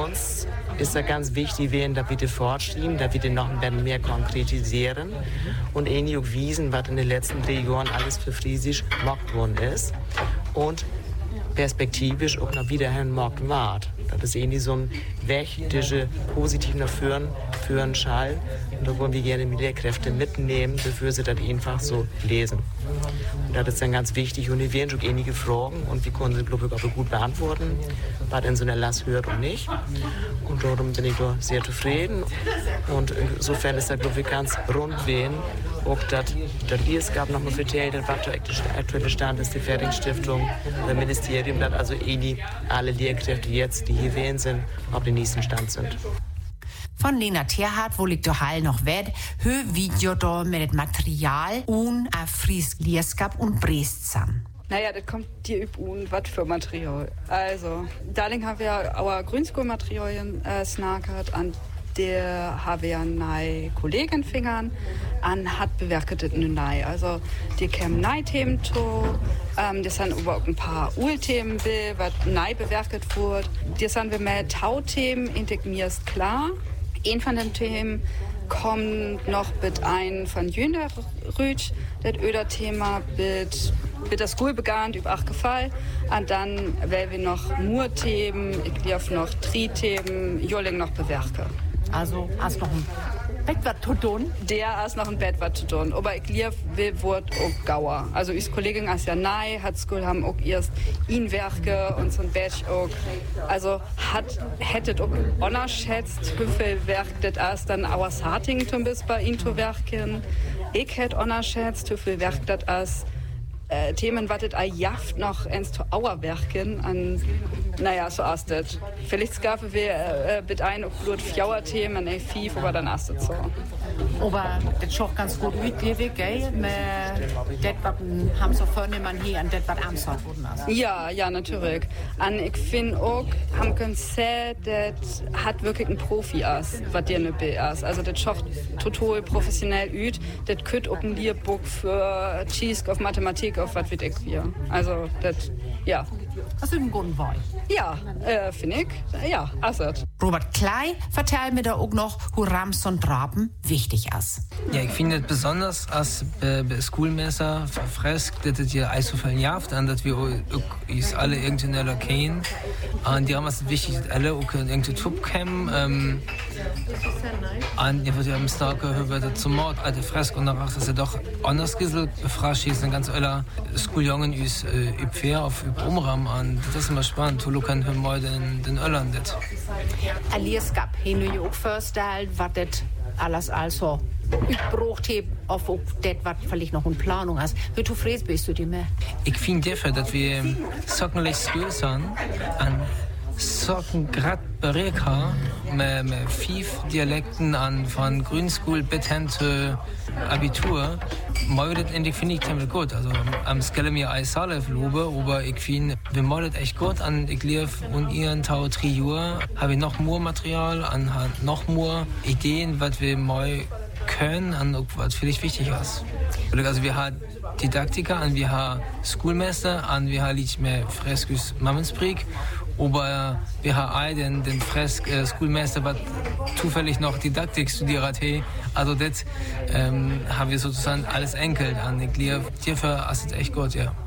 uns ist es ganz wichtig, da bitte fortschreiben, da bitte noch ein bisschen mehr konkretisieren und ähnlich auch wiesen, was in den letzten 3 Jahren alles für Friesisch gemacht worden ist und perspektivisch auch noch wieder gemacht wird. Das ist ähnlich so ein Weg, der positiv nach führen Schall. Und da wollen wir gerne die Lehrkräfte mitnehmen, bevor sie das einfach so lesen. Und das ist dann ganz wichtig. Und wir werden schon einige Fragen und wir können sie, glaube ich, auch gut beantworten, was in so einer Lass hört und nicht. Und darum bin ich da sehr zufrieden. Und insofern ist das, glaube ich, ganz rund wehen. Auch das es gab noch mal vertellt, was der aktuelle Stand ist, die Fertigstiftung, das Ministerium, dass also alle Lehrkräfte jetzt, die hier wählen sind, auf dem nächsten Stand sind. Von Lena Terhardt, wo liegt der Hall noch wert, hör Video da mit dem Material und ein fries Lierskap und Brest zusammen. Naja, das kommt dir üb und was für Material. Also, da haben wir auch Grünschulmaterialien snackert an der haben wir eine Kollegin fingern an hat bewertet neu. Also die kämen neue Themen zu, das sind über ein paar Ulthemen, was neu bewertet wurde. Das sind wir mehr Tauthemen, integriert klar. Ein von den Themen kommt noch mit ein von Jünder Rütsch, das Öder-Thema mit das Schul begann, über 8 Gefall. Und dann werden wir noch Mur-Themen, ich glaube noch Tri-Themen, Jolling noch bewerken. Also, hast noch ein Bett was zu tun? Der hast noch ein Bett was zu tun. Aber ich glaube, wir wird auch Gauer. Also, unsere Kollegin ist ja neu, hat School haben auch erst ihn Werke und so ein Badge auch. Also, hättet auch unterschätzt, wie viel Werk das ist dann auch Hartington bis bei ihnen zu werken. Ich hätte unterschätzt, wie viel Werk das ist. Themen, was das jaft noch ins zu Auer werken an, naja, so ist das. Vielleicht gab wir mit ein Blut 4 Themen, ein 5, aber dann ist das so. Aber das schaut ganz gut aus, gell? Das, was haben so vornehmen hier an das, was Amsterdam wurden ist. Ja, natürlich. Und ich finde auch, haben können sehen, das hat wirklich ein Profi aus, was dir nicht ist. Also, das schaut total professionell aus. Das könnte auch ein Lehrbuch für Cheese auf Mathematik, auf was wird ich wir. Also, das, ja. Das ist ein guter Wahl. Ja, finde ich. Ja, asset. Robert Klei vertellt mir da auch noch, wo Rams und Draben wichtig ist. Ja, ich finde es besonders als Schulmesser verfresst, dass es hier Eishofen jaft, und dass wir uns alle irgendwie kennen. Und die haben es wichtig, dass alle auch irgendwie Tub kommen. Und ich würde ja im Starker hören, zum Mord, alte Fresk, und danach ist er doch anders geselt. Befragt ist ein ganz aller Schuljungen ist fair auf Umram, und das ist immer spannend. Du kannst mal den Öllern das. Alias gab hin und auch vorstellen, was das alles also gebraucht hat, auf das, was vielleicht noch in Planung ist. Wie zufrieden bist du dir mehr? Ich finde dafür, dass wir sockenlich Skills sind, an Socken grad Bereka mit 5 Dialekten an von Grundschule bis hin zu Abitur. Mal finde ich ziemlich gut. Also am Skelle mir als Salef lobe, aber ich finde, wir machen das echt gut. Und ich lief und ihren Tau 3 Jahre habe ich noch mehr Material, und noch mehr Ideen, was wir mal können und was vielleicht wichtig ist. Also wir haben Didaktiker, und wir haben Schulmeister, und wir haben nicht mehr Freskus Mammensbrick. Aber wir haben den Schulmeister, was zufällig noch Didaktik studiert hat. Also das haben wir sozusagen alles enkelt. Und ich glaube, dafür ist es echt gut, ja.